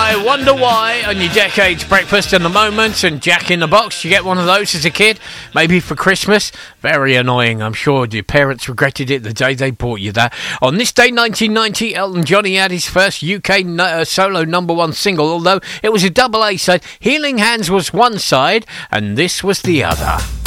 I Wonder Why on your Decades Breakfast in the Moment and Jack in the Box. You get one of those as a kid, maybe for Christmas. Very annoying, I'm sure. Your parents regretted it the day they bought you that. On this day, 1990, Elton John had his first UK solo number one single, although it was a double A side. Healing Hands was one side, and this was the other.